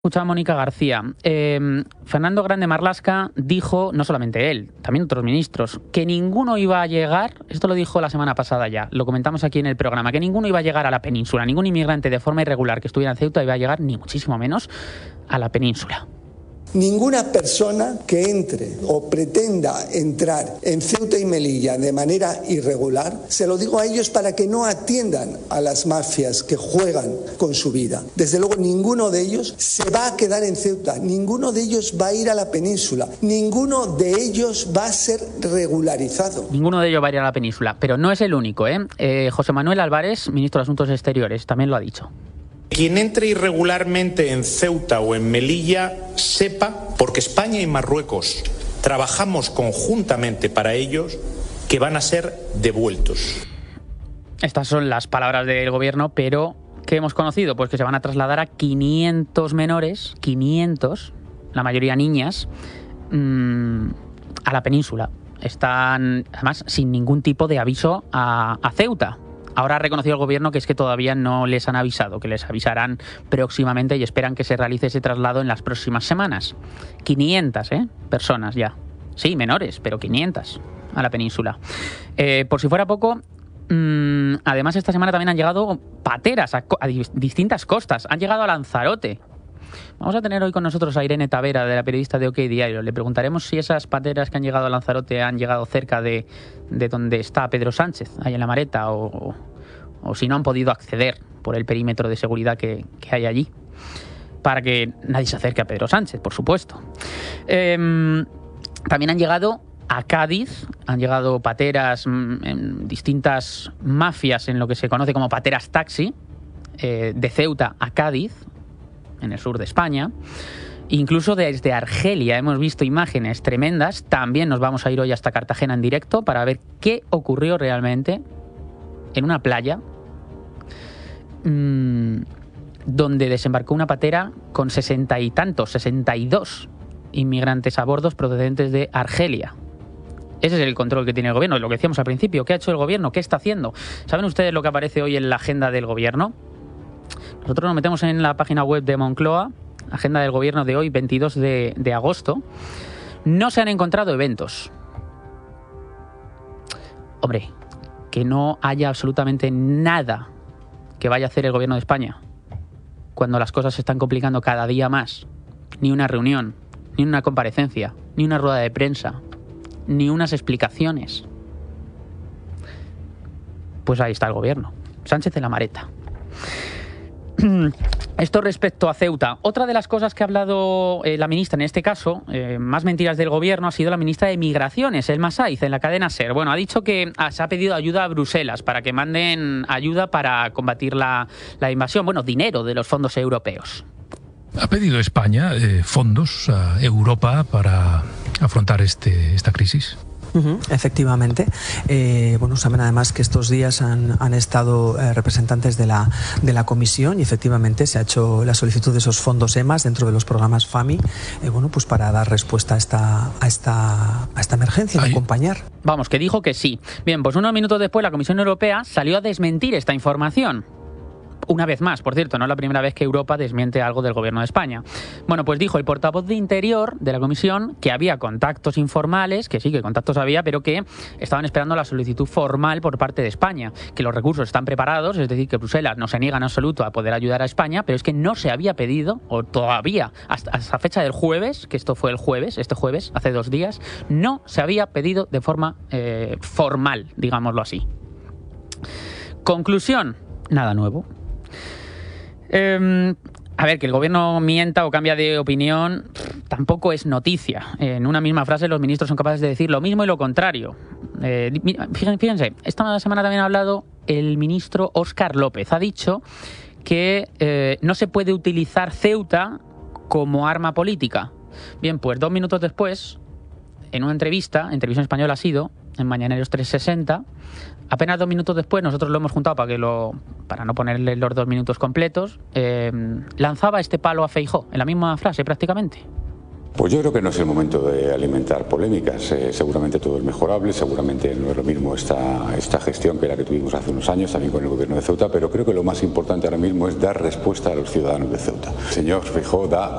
Escucha a Mónica García. Fernando Grande Marlaska dijo, no solamente él, también otros ministros, que ninguno iba a llegar, esto lo dijo la semana pasada ya, lo comentamos aquí en el programa, que ninguno iba a llegar a la península, ningún inmigrante de forma irregular que estuviera en Ceuta iba a llegar, ni muchísimo menos, a la península. Ninguna persona que entre o pretenda entrar en Ceuta y Melilla de manera irregular, se lo digo a ellos para que no atiendan a las mafias que juegan con su vida. Desde luego ninguno de ellos se va a quedar en Ceuta, ninguno de ellos va a ir a la península, ninguno de ellos va a ser regularizado. Ninguno de ellos va a ir a la península, pero no es el único, José Manuel Álvarez, ministro de Asuntos Exteriores, también lo ha dicho. Quien entre irregularmente en Ceuta o en Melilla sepa, porque España y Marruecos trabajamos conjuntamente para ellos, que van a ser devueltos. Estas son las palabras del gobierno, pero ¿qué hemos conocido? Pues que se van a trasladar a 500 menores, 500, la mayoría niñas, a la península. Están, además, sin ningún tipo de aviso a Ceuta. Ahora ha reconocido el gobierno que es que todavía no les han avisado, que les avisarán próximamente y esperan que se realice ese traslado en las próximas semanas. 500 personas ya. Sí, menores, pero 500 a la península. Por si fuera poco, además esta semana también han llegado pateras a distintas costas. Han llegado a Lanzarote. Vamos a tener hoy con nosotros a Irene Tavera, de la periodista de OK Diario. Le preguntaremos si esas pateras que han llegado a Lanzarote han llegado cerca de donde está Pedro Sánchez, ahí en la Mareta, o si no han podido acceder por el perímetro de seguridad que hay allí, para que nadie se acerque a Pedro Sánchez, por supuesto. También han llegado a Cádiz, han llegado pateras en distintas mafias, en lo que se conoce como pateras taxi, de Ceuta a Cádiz, en el sur de España. Incluso desde Argelia hemos visto imágenes tremendas. También nos vamos a ir hoy hasta Cartagena en directo para ver qué ocurrió realmente en una playa donde desembarcó una patera con 62 inmigrantes a bordo procedentes de Argelia. Ese es el control que tiene el gobierno, lo que decíamos al principio. ¿Qué ha hecho el gobierno? ¿Qué está haciendo? ¿Saben ustedes lo que aparece hoy en la agenda del gobierno? Nosotros nos metemos en la página web de Moncloa, agenda del gobierno de hoy, 22 de agosto. No se han encontrado eventos. Hombre, que no haya absolutamente nada que vaya a hacer el gobierno de España cuando las cosas se están complicando cada día más. Ni una reunión, ni una comparecencia, ni una rueda de prensa, ni unas explicaciones. Pues ahí está el gobierno. Sánchez en la Mareta. Esto respecto a Ceuta. Otra de las cosas que ha hablado la ministra, en este caso, más mentiras del gobierno, ha sido la ministra de Migraciones, Elma Saiz, en la cadena SER. Bueno, ha dicho que se ha pedido ayuda a Bruselas para que manden ayuda para combatir la invasión, dinero de los fondos europeos. Ha pedido España fondos a Europa para afrontar esta crisis. Efectivamente. Saben además que estos días han estado representantes de la Comisión y efectivamente se ha hecho la solicitud de esos fondos EMAS dentro de los programas FAMI, para dar respuesta a esta emergencia, y acompañar. Vamos, que dijo que sí. Bien, pues unos minutos después la Comisión Europea salió a desmentir esta información. Una vez más, por cierto, no es la primera vez que Europa desmiente algo del gobierno de España. Bueno, pues dijo el portavoz de Interior de la Comisión que había contactos informales, que sí, que contactos había, pero que estaban esperando la solicitud formal por parte de España, que los recursos están preparados, es decir, que Bruselas no se niega en absoluto a poder ayudar a España, pero es que no se había pedido, o todavía, hasta fecha del jueves, que esto fue este jueves, hace 2 días, no se había pedido de forma formal, digámoslo así. Conclusión, nada nuevo. A ver, que el gobierno mienta o cambia de opinión tampoco es noticia. En una misma frase los ministros son capaces de decir lo mismo y lo contrario. Fíjense, esta semana también ha hablado el ministro Óscar López. Ha dicho que no se puede utilizar Ceuta como arma política. Bien, pues 2 minutos después, en una entrevista, en Televisión Española ha sido, en Mañaneros 360, apenas 2 minutos después, nosotros lo hemos juntado para no ponerle los 2 minutos completos, lanzaba este palo a Feijóo, en la misma frase prácticamente. Pues yo creo que no es el momento de alimentar polémicas. Seguramente todo es mejorable, seguramente no es lo mismo esta gestión que la que tuvimos hace unos años también con el gobierno de Ceuta, pero creo que lo más importante ahora mismo es dar respuesta a los ciudadanos de Ceuta. El señor Feijóo da